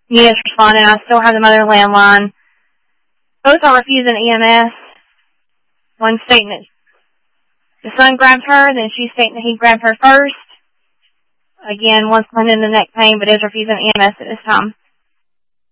Nina's responding, I still have the mother landline. Both are refusing EMS. One stating that the son grabbed her, then she's stating that he grabbed her first. Again, one's claiming the neck pain, but is refusing EMS at this time.